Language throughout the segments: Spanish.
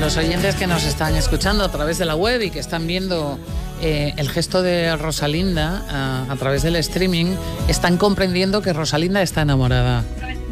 los oyentes que nos están escuchando a través de la web y que están viendo el gesto de Rosalinda a través del streaming, están comprendiendo que Rosalinda está enamorada.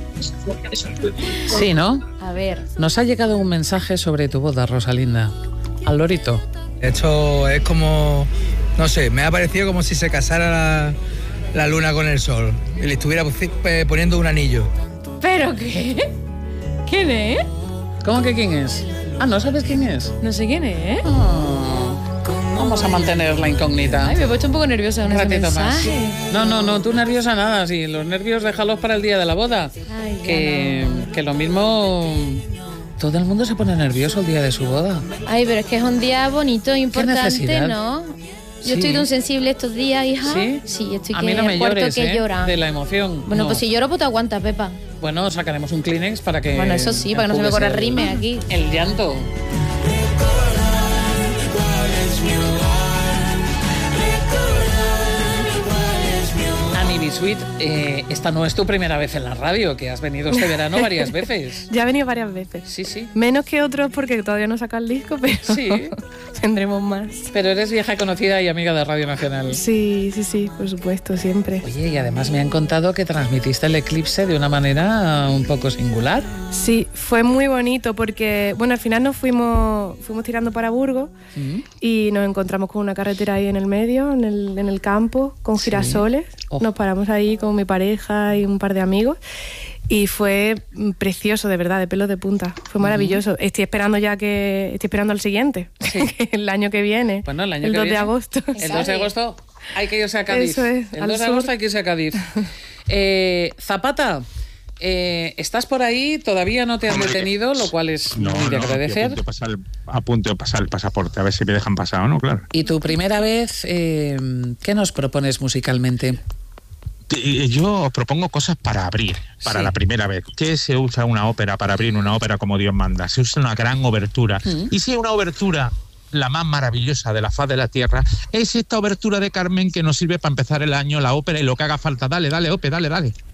Sí, ¿no? A ver. Nos ha llegado un mensaje sobre tu boda, Rosalinda. Al lorito. Esto es como, no sé, me ha parecido como si se casara la luna con el sol y le estuviera poniendo un anillo. ¿Pero qué? ¿Quién es? ¿Cómo que quién es? Ah, ¿no sabes quién es? No sé quién es. Vamos a mantener la incógnita. Ay, me he puesto un poco nerviosa con ese mensaje. No, tú nerviosa nada. Sí, los nervios déjalos para el día de la boda. Ay, que lo mismo... Todo el mundo se pone nervioso el día de su boda. Ay, pero es que es un día bonito, importante, ¿no? Yo estoy de un sensible estos días, hija. ¿Sí? Sí, estoy a mí no me llores, que llora. De la emoción. Bueno, no. pues si lloro, pues te aguantas, Pepa. Bueno, sacaremos un Kleenex para que... Bueno, eso sí, para que no se me corra el rime aquí. El llanto. Bisuit, esta no es tu primera vez en la radio, que has venido este verano varias veces. Ya he venido varias veces. Sí, sí. Menos que otros porque todavía no saca el disco, pero sí. Tendremos más. Pero eres vieja conocida y amiga de Radio Nacional. Sí, por supuesto, siempre. Oye, y además me han contado que transmitiste el eclipse de una manera un poco singular. Sí, fue muy bonito porque, bueno, al final nos fuimos tirando para Burgos y nos encontramos con una carretera ahí en el medio, en el campo, con girasoles. Nos paramos ahí con mi pareja y un par de amigos y fue precioso, de verdad, de pelos de punta. Fue maravilloso. Estoy esperando al siguiente, el año que viene. Bueno, el 2 de agosto. El 2 de agosto hay que irse a Cádiz. Eso es, el 2 de agosto hay que irse a Cádiz. Zapata, estás por ahí, todavía no te han detenido, lo cual es muy de agradecer. A punto de pasar el pasaporte, a ver si me dejan pasar o no, claro. ¿Y tu primera vez, qué nos propones musicalmente? Yo os propongo cosas para abrir, para la primera vez. ¿Qué se usa una ópera para abrir una ópera como Dios manda? Se usa una gran obertura. Y si una obertura, la más maravillosa de la faz de la tierra, es esta obertura de Carmen que nos sirve para empezar el año, la ópera y lo que haga falta. Dale, Ope, dale.